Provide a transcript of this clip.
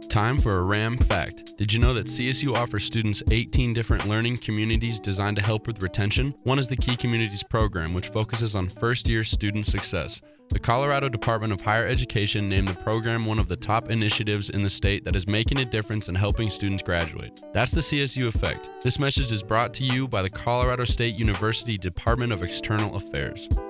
Time for a RAM fact. Did you know that CSU offers students 18 different learning communities designed to help with retention? One is the Key Communities program, which focuses on first-year student success. The Colorado Department of Higher Education named the program one of the top initiatives in the state that is making a difference in helping students graduate. That's the CSU Effect. This message is brought to you by the Colorado State University Department of External Affairs.